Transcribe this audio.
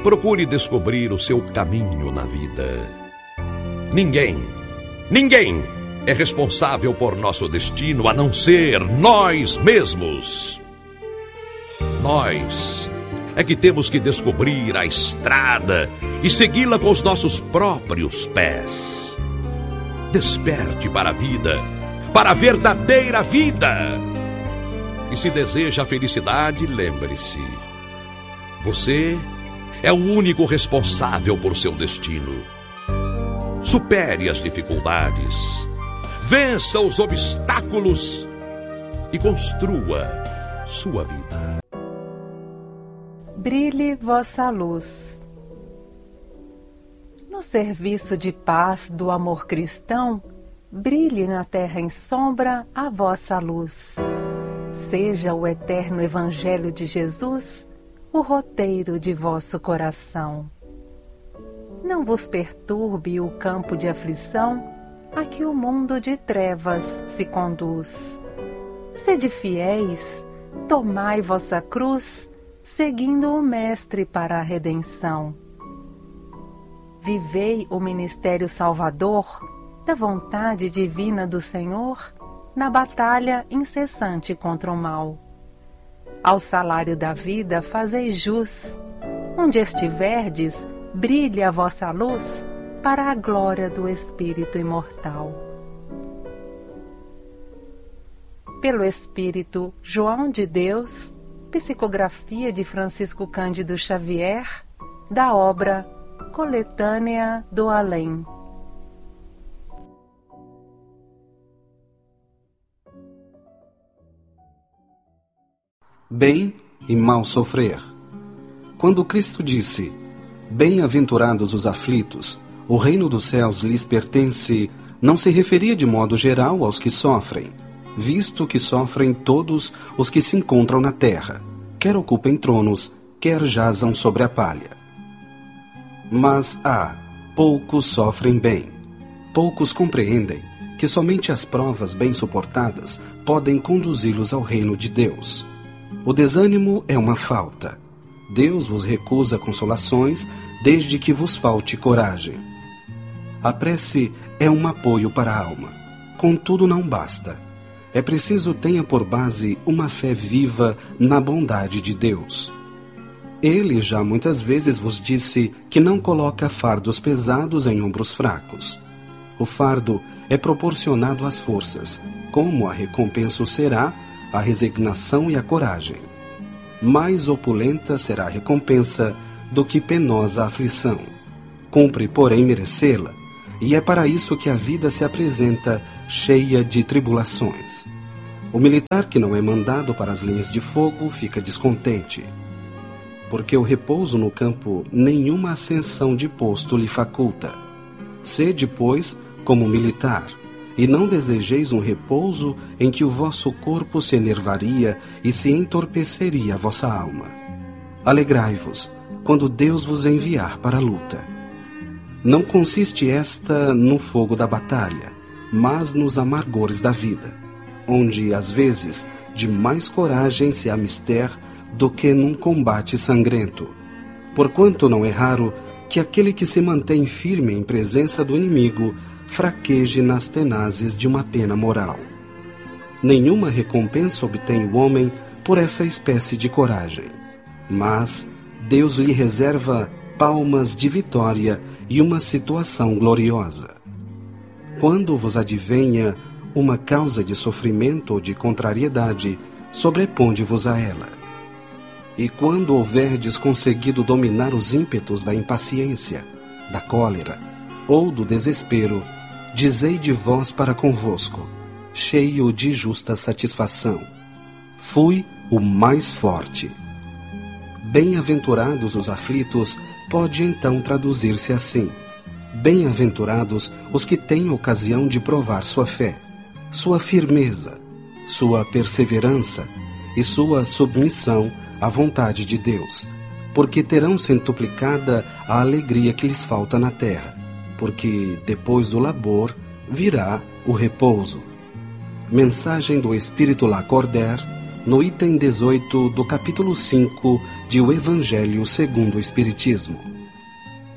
procure descobrir o seu caminho na vida. Ninguém é responsável por nosso destino a não ser nós mesmos. Nós é que temos que descobrir a estrada e segui-la com os nossos próprios pés. Desperte para a vida, para a verdadeira vida. E se deseja a felicidade, lembre-se: você é o único responsável por seu destino. Supere as dificuldades, vença os obstáculos e construa sua vida. Brilhe vossa luz. No serviço de paz do amor cristão, brilhe na terra em sombra a vossa luz. Seja o eterno Evangelho de Jesus o roteiro de vosso coração. Não vos perturbe o campo de aflição a que o mundo de trevas se conduz. Sede fiéis, tomai vossa cruz, seguindo o Mestre para a redenção. Vivei o ministério salvador da vontade divina do Senhor na batalha incessante contra o mal. Ao salário da vida fazei jus. Onde estiverdes, brilhe a vossa luz para a glória do Espírito imortal. Pelo Espírito João de Deus, psicografia de Francisco Cândido Xavier, da obra Coletânea do Além. Bem e mal sofrer. Quando Cristo disse: "Bem-aventurados os aflitos, o reino dos céus lhes pertence", não se referia de modo geral aos que sofrem, visto que sofrem todos os que se encontram na terra, quer ocupem tronos, quer jazam sobre a palha. Mas poucos sofrem bem. Poucos compreendem que somente as provas bem suportadas podem conduzi-los ao reino de Deus. O desânimo é uma falta. Deus vos recusa consolações desde que vos falte coragem. A prece é um apoio para a alma. Contudo, não basta. É preciso tenha por base uma fé viva na bondade de Deus. Ele já muitas vezes vos disse que não coloca fardos pesados em ombros fracos. O fardo é proporcionado às forças, como a recompensa o será a resignação e a coragem. Mais opulenta será a recompensa do que penosa a aflição. Cumpre, porém, merecê-la, e é para isso que a vida se apresenta cheia de tribulações. O militar que não é mandado para as linhas de fogo fica descontente, porque o repouso no campo nenhuma ascensão de posto lhe faculta. Sede, pois, como militar, e não desejeis um repouso em que o vosso corpo se enervaria e se entorpeceria a vossa alma. Alegrai-vos quando Deus vos enviar para a luta. Não consiste esta no fogo da batalha, mas nos amargores da vida, onde, às vezes, de mais coragem se há mister do que num combate sangrento. Porquanto não é raro que aquele que se mantém firme em presença do inimigo fraqueje nas tenazes de uma pena moral. Nenhuma recompensa obtém o homem por essa espécie de coragem, mas Deus lhe reserva palmas de vitória e uma situação gloriosa. Quando vos advenha uma causa de sofrimento ou de contrariedade, sobreponde-vos a ela. E quando houverdes conseguido dominar os ímpetos da impaciência, da cólera ou do desespero, dizei de vós para convosco, cheio de justa satisfação: fui o mais forte. Bem-aventurados os aflitos pode então traduzir-se assim: bem-aventurados os que têm ocasião de provar sua fé, sua firmeza, sua perseverança e sua submissão à vontade de Deus, porque terão centuplicada a alegria que lhes falta na terra, porque depois do labor virá o repouso. Mensagem do Espírito Lacordaire, no item 18 do capítulo 5 de O Evangelho segundo o Espiritismo.